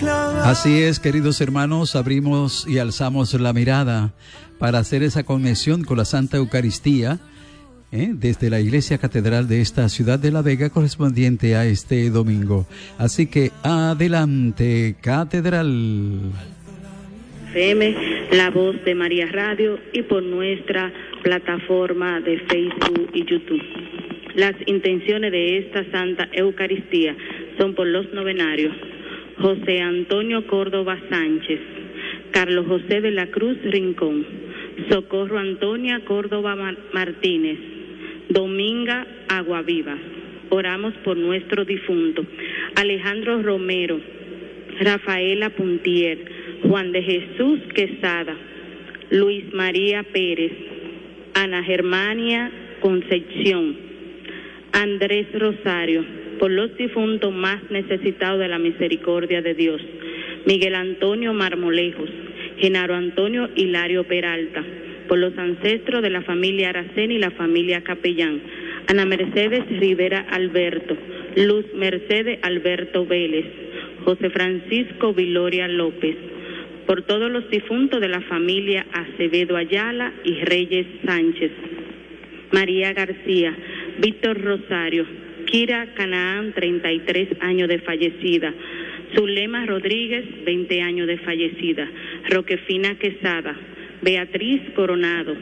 Así es, queridos hermanos, abrimos y alzamos la mirada para hacer esa conexión con la Santa Eucaristía, desde la Iglesia Catedral de esta ciudad de La Vega, correspondiente a este domingo. Así que adelante, Catedral. FM, La Voz de María Radio y por nuestra plataforma de Facebook y YouTube. Las intenciones de esta Santa Eucaristía son por los novenarios: José Antonio Córdoba Sánchez, Carlos José de la Cruz Rincón, Socorro Antonia Córdoba Martínez, Dominga Aguaviva. Oramos por nuestro difunto: Alejandro Romero, Rafaela Puntier, Juan de Jesús Quesada, Luis María Pérez, Ana Germania Concepción, Andrés Rosario, por los difuntos más necesitados de la misericordia de Dios: Miguel Antonio Marmolejos, Genaro Antonio Hilario Peralta, por los ancestros de la familia Aracena y la familia Capellán: Ana Mercedes Rivera Alberto, Luz Mercedes Alberto Vélez, José Francisco Viloria López, por todos los difuntos de la familia Acevedo Ayala y Reyes Sánchez: María García, Víctor Rosario, Kira Canaán, 33 años de fallecida, Zulema Rodríguez, 20 años de fallecida, Roquefina Quesada, Beatriz Coronado,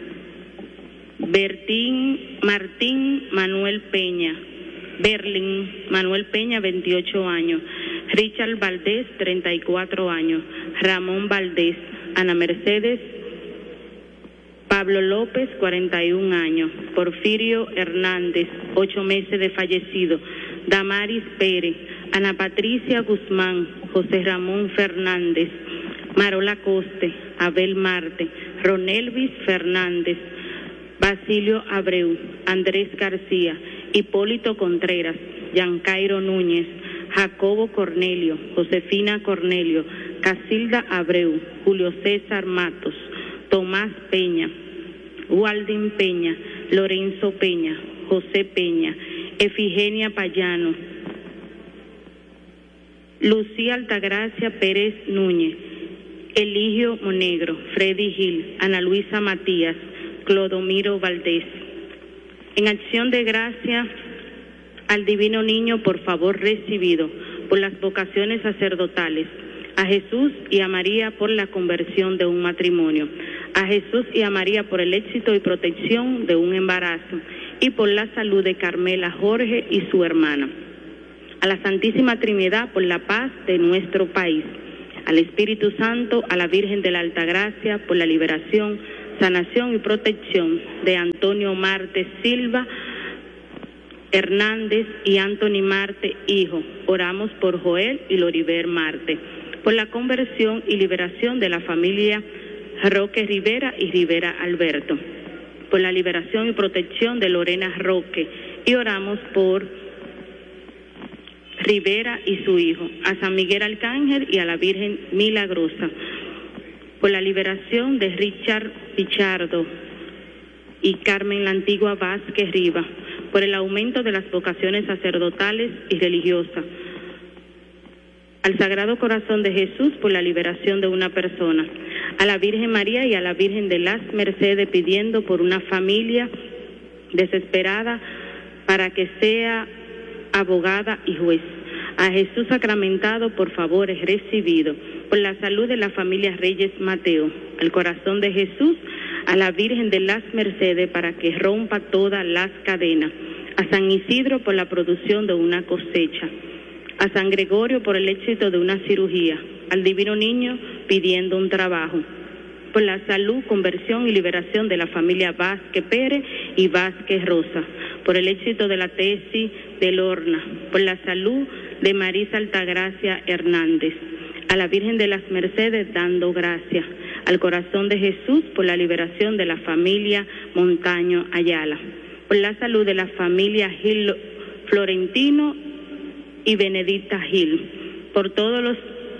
Martín Manuel Peña, Berlín Manuel Peña, 28 años, Richard Valdés, 34 años, Ramón Valdés, Ana Mercedes, Pablo López, 41 años, Porfirio Hernández, 8 meses de fallecido, Damaris Pérez, Ana Patricia Guzmán, José Ramón Fernández, Marola Coste, Abel Marte, Ronelvis Fernández, Basilio Abreu, Andrés García, Hipólito Contreras, Giancairo Núñez, Jacobo Cornelio, Josefina Cornelio, Casilda Abreu, Julio César Matos, Tomás Peña, Waldin Peña, Lorenzo Peña, José Peña, Efigenia Payano, Lucía Altagracia Pérez Núñez, Eligio Monegro, Freddy Gil, Ana Luisa Matías, Clodomiro Valdés. En acción de gracia al Divino Niño por favor recibido, por las vocaciones sacerdotales, a Jesús y a María por la conversión de un matrimonio, a Jesús y a María por el éxito y protección de un embarazo, y por la salud de Carmela Jorge y su hermana, a la Santísima Trinidad por la paz de nuestro país, al Espíritu Santo, a la Virgen de la Altagracia por la liberación, sanación y protección de Antonio Marte Silva Hernández y Anthony Marte, hijo. Oramos por Joel y Loriber Marte, por la conversión y liberación de la familia Roque Rivera y Rivera Alberto, por la liberación y protección de Lorena Roque, y oramos por Rivera y su hijo, a San Miguel Arcángel y a la Virgen Milagrosa, por la liberación de Richard Pichardo y Carmen la Antigua Vázquez Riva, por el aumento de las vocaciones sacerdotales y religiosas, al Sagrado Corazón de Jesús por la liberación de una persona, a la Virgen María y a la Virgen de las Mercedes pidiendo por una familia desesperada para que sea abogada y juez, a Jesús sacramentado por favores recibido, por la salud de la familia Reyes Mateo, al Corazón de Jesús, a la Virgen de las Mercedes para que rompa todas las cadenas, a San Isidro por la producción de una cosecha, a San Gregorio por el éxito de una cirugía, al Divino Niño pidiendo un trabajo, por la salud, conversión y liberación de la familia Vázquez Pérez y Vázquez Rosa, por el éxito de la tesis de Lorna, por la salud de Marisa Altagracia Hernández, a la Virgen de las Mercedes dando gracias, al Corazón de Jesús por la liberación de la familia Montaño Ayala, por la salud de la familia Gil Florentino y Benedicta Gil, por todos los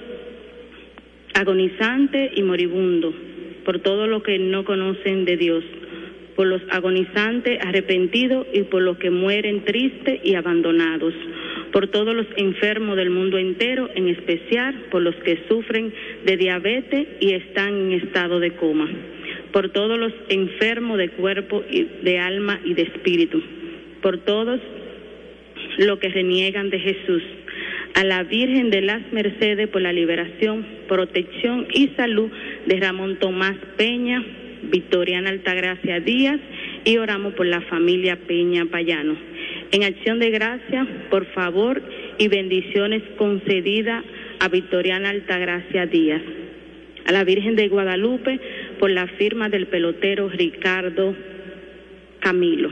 agonizantes y moribundos, por todos los que no conocen de Dios, por los agonizantes arrepentidos y por los que mueren tristes y abandonados, por todos los enfermos del mundo entero, en especial por los que sufren de diabetes y están en estado de coma, por todos los enfermos de cuerpo, de alma y de espíritu, por todos los que reniegan de Jesús, a la Virgen de las Mercedes por la liberación, protección y salud de Ramón Tomás Peña, Victoriana Altagracia Díaz, y oramos por la familia Peña Payano. En acción de gracia, por favor y bendiciones concedidas a Victoriana Altagracia Díaz, a la Virgen de Guadalupe por la firma del pelotero Ricardo Camilo.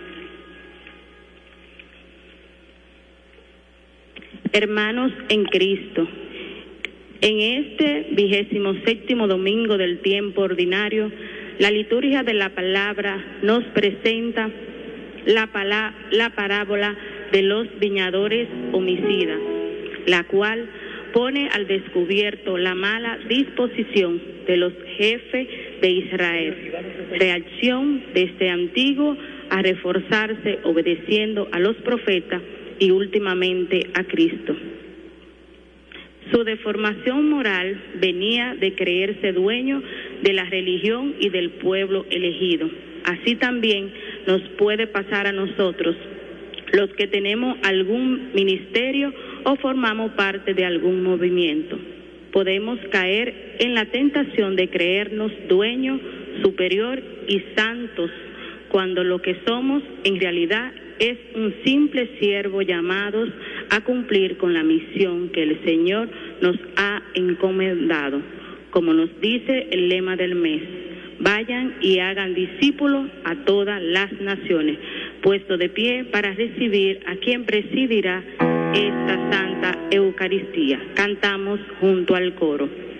Hermanos en Cristo, en este 27º domingo del tiempo ordinario, la liturgia de la palabra nos presenta la parábola de los viñadores homicidas, la cual pone al descubierto la mala disposición de los jefes de Israel, reacción desde antiguo a reforzarse obedeciendo a los profetas y últimamente a Cristo. Su deformación moral venía de creerse dueño de la religión y del pueblo elegido. Así también nos puede pasar a nosotros, los que tenemos algún ministerio o formamos parte de algún movimiento. Podemos caer en la tentación de creernos dueños, superior y santos, cuando lo que somos en realidad es un simple siervo llamados a cumplir con la misión que el Señor nos ha encomendado. Como nos dice el lema del mes, vayan y hagan discípulos a todas las naciones. Puesto de pie para recibir a quien presidirá esta Santa Eucaristía. Cantamos junto al coro.